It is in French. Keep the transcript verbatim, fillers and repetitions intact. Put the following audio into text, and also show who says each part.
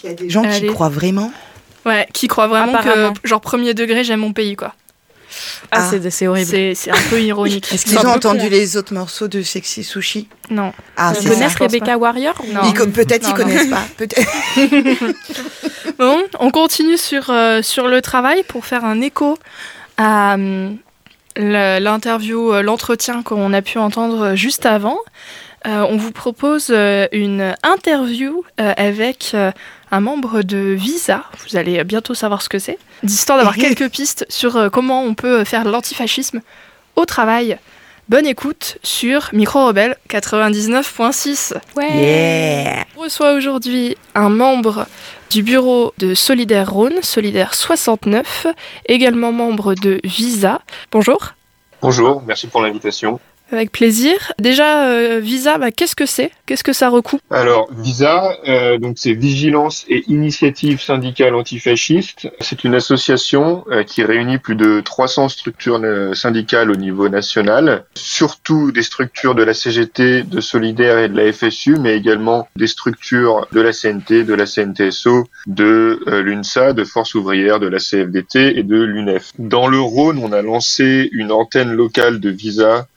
Speaker 1: Il y a des gens qui
Speaker 2: Allez.
Speaker 1: croient vraiment.
Speaker 2: Ouais, qui croient vraiment
Speaker 3: Apparemment.
Speaker 2: que, genre, premier degré, j'aime mon pays, quoi.
Speaker 3: Ah,
Speaker 1: Ah.
Speaker 3: c'est, c'est horrible.
Speaker 2: C'est, c'est un peu ironique.
Speaker 1: Est-ce
Speaker 3: C'est
Speaker 1: qu'ils
Speaker 3: un
Speaker 1: ont
Speaker 3: peu
Speaker 1: entendu
Speaker 3: con.
Speaker 1: les autres morceaux de Sexy Sushi?
Speaker 2: Non.
Speaker 1: Ah,
Speaker 2: Ils
Speaker 1: c'est
Speaker 3: Ils
Speaker 1: ça.
Speaker 3: connaissent
Speaker 2: je pense
Speaker 3: Rebecca Warrior ou-
Speaker 2: Non.
Speaker 1: Ils co- peut-être
Speaker 2: Non,
Speaker 1: ils
Speaker 2: non.
Speaker 1: connaissent pas. Peut-être.
Speaker 2: Bon, on continue sur, euh, sur le travail pour faire un écho à hum, le- l'interview, euh, l'entretien qu'on a pu entendre juste avant. Euh, on vous propose euh, une interview euh, avec euh, un membre de Visa. Vous allez bientôt savoir ce que c'est. D'histoire d'avoir quelques pistes sur euh, comment on peut faire de l'antifascisme au travail. Bonne écoute sur Micro Rebelle quatre-vingt-dix-neuf point six.
Speaker 3: Ouais.
Speaker 1: Yeah.
Speaker 2: On reçoit aujourd'hui un membre du bureau de Solidaire Rhône, Solidaire soixante-neuf, également membre de Visa. Bonjour.
Speaker 4: Bonjour, merci pour l'invitation.
Speaker 2: Avec plaisir. Déjà, euh, Visa, bah, qu'est-ce que c'est? Qu'est-ce que ça recoupe?
Speaker 4: Alors, Visa, euh, donc c'est Vigilance et Initiative Syndicale Antifasciste. C'est une association euh, qui réunit plus de trois cents structures euh, syndicales au niveau national, surtout des structures de la C G T, de Solidaire et de la F S U, mais également des structures de la C N T, de la C N T S O, de euh, l'U N S A, de Force ouvrière, de la C F D T et de l'U N E F. Dans le Rhône, on a lancé une antenne locale de Visa